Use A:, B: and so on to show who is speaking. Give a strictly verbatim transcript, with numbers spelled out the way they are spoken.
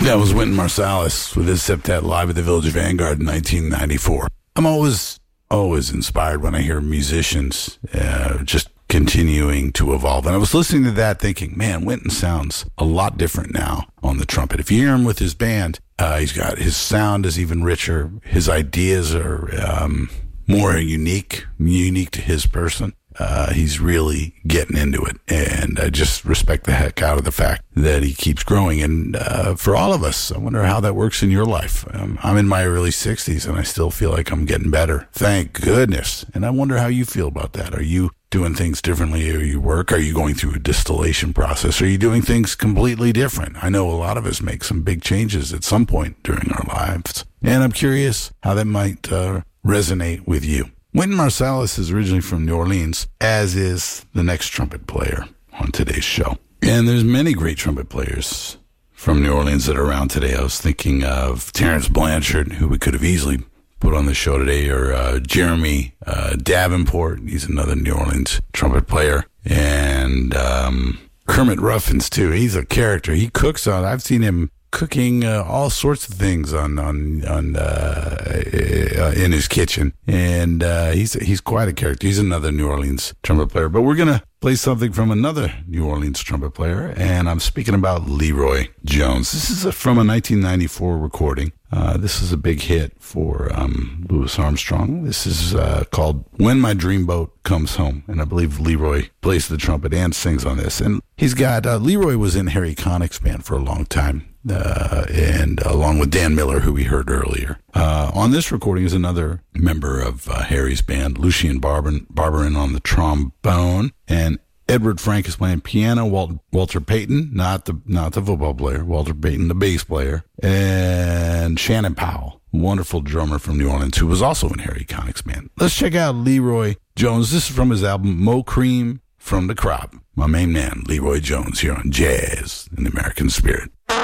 A: That was Wynton Marsalis with his Septet live at the Village Vanguard in nineteen ninety-four. I'm always, always inspired when I hear musicians uh, just continuing to evolve. And I was listening to that thinking, man, Wynton sounds a lot different now on the trumpet. If you hear him with his band, uh, he's got, his sound is even richer. His ideas are um, more unique, unique to his person. Uh, he's really getting into it, and I just respect the heck out of the fact that he keeps growing. And uh, for all of us, I wonder how that works in your life. Um, I'm in my early sixties, and I still feel like I'm getting better. Thank goodness. And I wonder how you feel about that. Are you doing things differently at your work? Are you going through a distillation process? Are you doing things completely different? I know a lot of us make some big changes at some point during our lives, and I'm curious how that might uh, resonate with you. Wynton Marsalis is originally from New Orleans, as is the next trumpet player on today's show. And there's many great trumpet players from New Orleans that are around today. I was thinking of Terrence Blanchard, who we could have easily put on the show today, or uh, Jeremy uh, Davenport. He's another New Orleans trumpet player. And um, Kermit Ruffins, too. He's a character. He cooks on, I've seen him cooking uh, all sorts of things on on on uh, in his kitchen, and uh, he's he's quite a character. He's another New Orleans trumpet player. But we're gonna play something from another New Orleans trumpet player, and I'm speaking about Leroy Jones. This is a, from a nineteen ninety-four recording. Uh, this is a big hit for um, Louis Armstrong. This is uh, called "When My Dreamboat Comes Home," and I believe Leroy plays the trumpet and sings on this. And he's got uh, Leroy was in Harry Connick's band for a long time. Uh, and along with Dan Miller, who we heard earlier. Uh, on this recording is another member of uh, Harry's band, Lucien Barberin, Barberin on the trombone, and Edward Frank is playing piano. Walt, Walter Payton, not the not the football player, Walter Payton, the bass player, and Shannon Powell, wonderful drummer from New Orleans, who was also in Harry Connick's band. Let's check out Leroy Jones. This is from his album Mo Cream from the Crop. My main man, Leroy Jones, here on Jazz in the American Spirit.